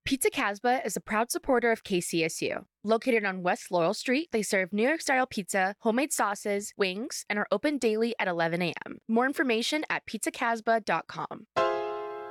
Pizza Casbah is a proud supporter of KCSU. Located on West Laurel Street, they serve New York-style pizza, homemade sauces, wings, and are open daily at 11 a.m. More information at pizzacasbah.com.